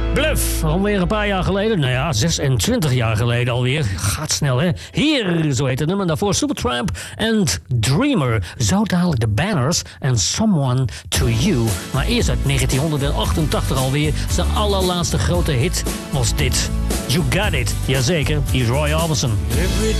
Bluff, alweer een paar jaar geleden. Nou ja, 26 jaar geleden alweer. Gaat snel, hè? Hier, zo heet het nummer. Daarvoor Supertramp en Dreamer. Zo dadelijk de Banners en Someone to You. Maar eerst uit 1988 alweer. Zijn allerlaatste grote hit was dit. You Got It. Jazeker, hier is Roy Orbison.